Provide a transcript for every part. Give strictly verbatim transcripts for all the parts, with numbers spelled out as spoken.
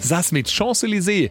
saß mit Champs-Élysées.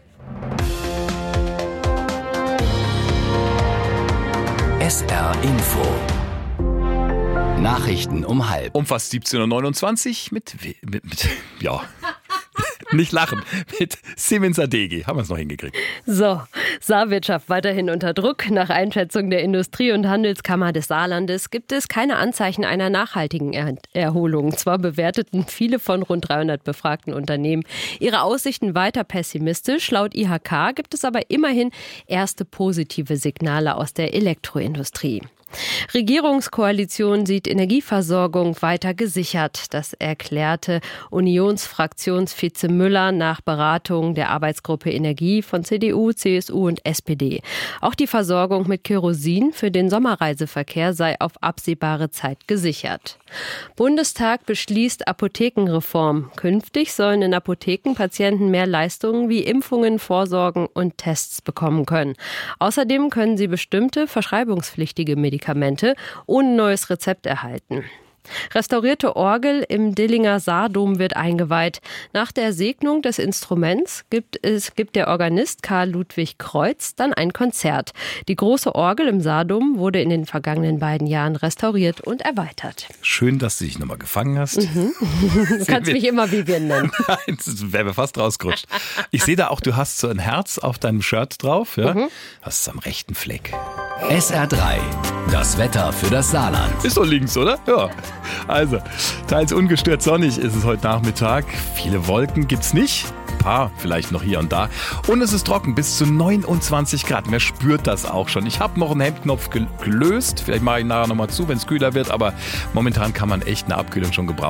S R Info. Nachrichten um halb. Um fast siebzehn Uhr neunundzwanzig mit, mit, mit ja, nicht lachen, mit Semen Sadeghi. Haben wir es noch hingekriegt. So, Saarwirtschaft weiterhin unter Druck. Nach Einschätzung der Industrie- und Handelskammer des Saarlandes gibt es keine Anzeichen einer nachhaltigen er- Erholung. Zwar bewerteten viele von rund dreihundert befragten Unternehmen ihre Aussichten weiter pessimistisch. Laut I H K gibt es aber immerhin erste positive Signale aus der Elektroindustrie. Regierungskoalition sieht Energieversorgung weiter gesichert. Das erklärte Unionsfraktionsvize Müller nach Beratung der Arbeitsgruppe Energie von C D U, C S U und S P D. Auch die Versorgung mit Kerosin für den Sommerreiseverkehr sei auf absehbare Zeit gesichert. Bundestag beschließt Apothekenreform. Künftig sollen in Apotheken Patienten mehr Leistungen wie Impfungen, Vorsorgen und Tests bekommen können. Außerdem können sie bestimmte verschreibungspflichtige Medikamente ohne neues Rezept erhalten. Restaurierte Orgel im Dillinger Saardom wird eingeweiht. Nach der Segnung des Instruments gibt es gibt der Organist Karl Ludwig Kreuz dann ein Konzert. Die große Orgel im Saardom wurde in den vergangenen beiden Jahren restauriert und erweitert. Schön, dass du dich nochmal gefangen hast. Mhm. Du kannst mich immer Vivian nennen. Nein, das wäre mir fast rausgerutscht. Ich sehe da auch, du hast so ein Herz auf deinem Shirt drauf. Ja? Mhm. Hast es am rechten Fleck. S R drei. Das Wetter für das Saarland. Ist doch links, oder? Ja. Also, teils ungestört sonnig ist es heute Nachmittag. Viele Wolken gibt's nicht. Ein paar vielleicht noch hier und da. Und es ist trocken, bis zu neunundzwanzig Grad. Man spürt das auch schon. Ich habe noch einen Hemdknopf gelöst. Vielleicht mache ich nachher nochmal zu, wenn es kühler wird. Aber momentan kann man echt eine Abkühlung schon gebrauchen.